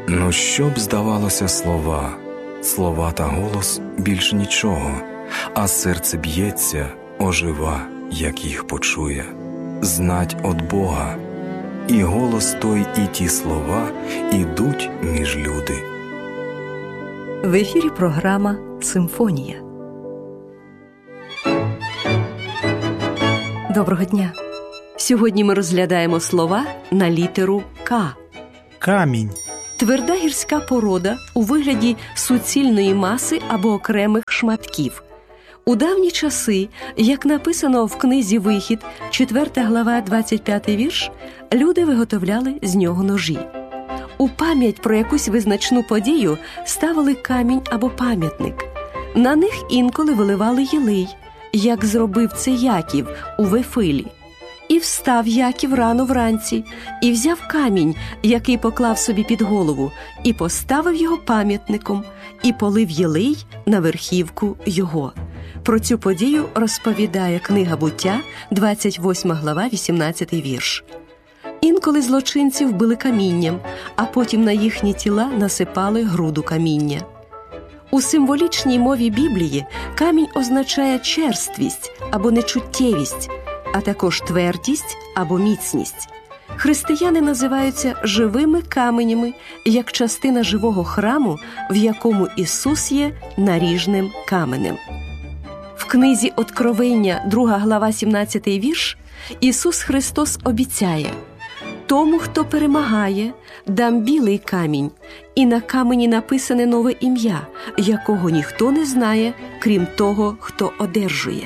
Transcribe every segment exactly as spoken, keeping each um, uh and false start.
Ну, що б здавалося слова, слова та голос більш нічого, а серце б'ється, ожива, як їх почує. Знать от Бога, і голос той, і ті слова ідуть між люди. В ефірі програма «Симфонія». Доброго дня! Сьогодні ми розглядаємо слова на літеру «К». Камінь. Тверда гірська порода у вигляді суцільної маси або окремих шматків. У давні часи, як написано в книзі «Вихід», четверта глава, двадцять п'ятий вірш, люди виготовляли з нього ножі. У пам'ять про якусь визначну подію ставили камінь або пам'ятник. На них інколи виливали єлей, як зробив це Яків у Вифилі. І встав Яків рано вранці, і взяв камінь, який поклав собі під голову, і поставив його пам'ятником, і полив єлей на верхівку його. Про цю подію розповідає книга «Буття», двадцять восьма глава, вісімнадцятий вірш. Інколи злочинців били камінням, а потім на їхні тіла насипали груду каміння. У символічній мові Біблії камінь означає черствість або нечуттєвість, а також твердість або міцність. Християни називаються живими каменями, як частина живого храму, в якому Ісус є наріжним каменем. В книзі «Откровення», друга глава, сімнадцятий вірш, Ісус Христос обіцяє: «Тому, хто перемагає, дам білий камінь, і на камені написане нове ім'я, якого ніхто не знає, крім того, хто одержує».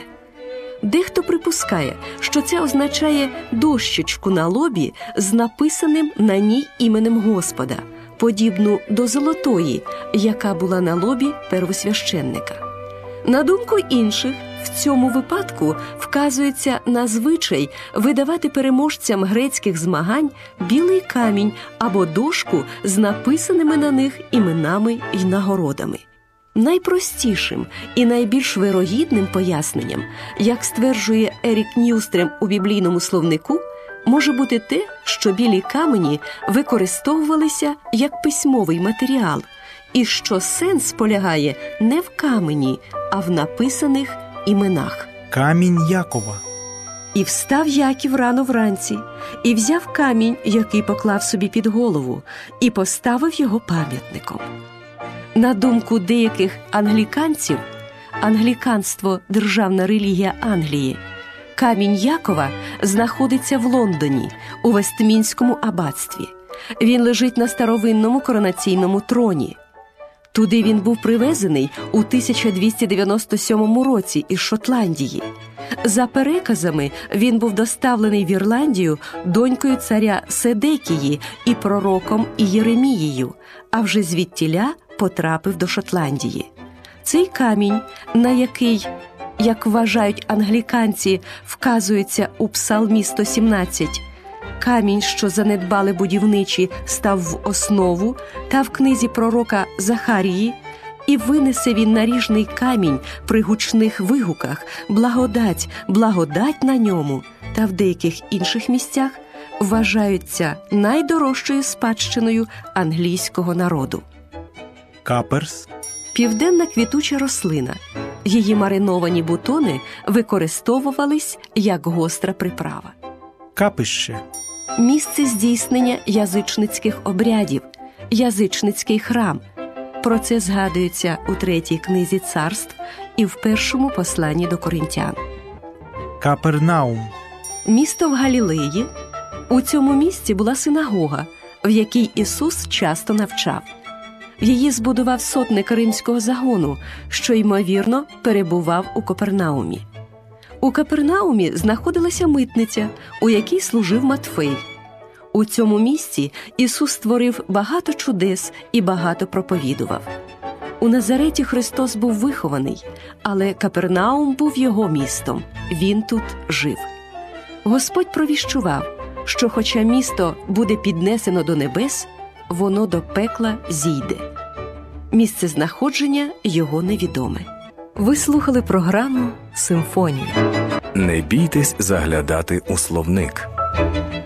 Дехто припускає, що це означає дощечку на лобі з написаним на ній іменем Господа, подібну до золотої, яка була на лобі первосвященника. На думку інших, в цьому випадку вказується на звичай видавати переможцям грецьких змагань білий камінь або дошку з написаними на них іменами й нагородами. Найпростішим і найбільш вирогідним поясненням, як стверджує Ерік Ньюстрем у біблійному словнику, може бути те, що білі камені використовувалися як письмовий матеріал, і що сенс полягає не в камені, а в написаних іменах. Камінь Якова. І встав Яків рано вранці, і взяв камінь, який поклав собі під голову, і поставив його пам'ятником. На думку деяких англіканців, англіканство – державна релігія Англії, камінь Якова знаходиться в Лондоні, у Вестмінському аббатстві. Він лежить на старовинному коронаційному троні. Туди він був привезений у тисяча двісті дев'яносто сьомому році із Шотландії. За переказами, він був доставлений в Ірландію донькою царя Седекії і пророком Єремією, а вже звідтіля потрапив до Шотландії. Цей камінь, на який, як вважають англіканці, вказується у Псалмі сто сімнадцять, камінь, що занедбали будівничі, став в основу, та в книзі пророка Захарії, і винесе він наріжний камінь при гучних вигуках, благодать, благодать на ньому, та в деяких інших місцях вважаються найдорожчою спадщиною англійського народу. Каперс. Південна квітуча рослина. Її мариновані бутони використовувались як гостра приправа. Капище. Місце здійснення язичницьких обрядів, язичницький храм. Про це згадується у третій книзі царств і в першому посланні до Коринтян. Капернаум. Місто в Галілеї. У цьому місці була синагога, в якій Ісус часто навчав. Її збудував сотник римського загону, що, ймовірно, перебував у Капернаумі. У Капернаумі знаходилася митниця, у якій служив Матфей. У цьому місці Ісус створив багато чудес і багато проповідував. У Назареті Христос був вихований, але Капернаум був його містом. Він тут жив. Господь провіщував, що хоча місто буде піднесено до небес, воно до пекла зійде. Місце знаходження його невідоме. Ви слухали програму «Симфонія». Не бійтесь заглядати у словник.